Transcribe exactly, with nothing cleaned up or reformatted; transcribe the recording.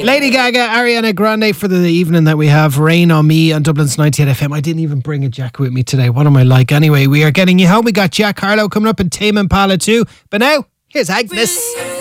Lady Gaga, Ariana Grande for the evening that we have. Rain on Me on Dublin's ninety-eight F M. I didn't even bring a jacket with me today. What am I like? Anyway, we are getting you home. We got Jack Harlow coming up and Tame Impala too. But now, here's Agnes.